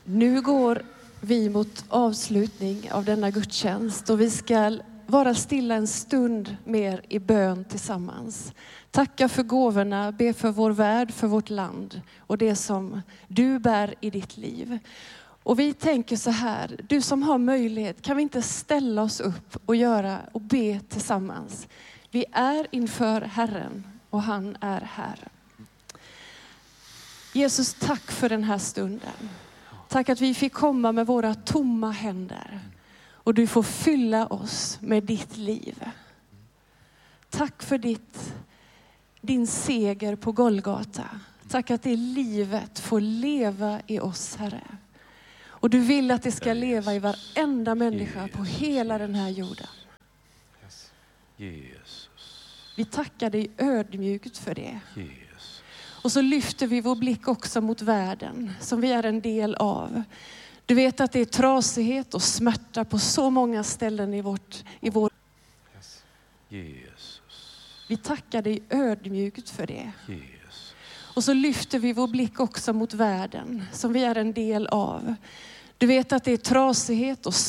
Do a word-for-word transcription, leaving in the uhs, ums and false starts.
Nu går vi mot avslutning av denna gudstjänst och vi ska vara stilla en stund mer i bön tillsammans. Tacka för gåvorna, be för vår värld, för vårt land och det som du bär i ditt liv. Och vi tänker så här, du som har möjlighet, kan vi inte ställa oss upp och göra och be tillsammans? Vi är inför Herren och han är här. Jesus, tack för den här stunden. Tack att vi fick komma med våra tomma händer. Och du får fylla oss med ditt liv. Tack för ditt, din seger på Golgata. Tack att det livet får leva i oss, Herre. Och du vill att det ska leva i varenda människa på hela den här jorden. Vi tackar dig ödmjukt för det. Och så lyfter vi vår blick också mot världen som vi är en del av. Du vet att det är trasighet och smärta på så många ställen i vårt i vår. Vi tackar dig ödmjukt för det. Och så lyfter vi vår blick också mot världen som vi är en del av. Du vet att det är trasighet och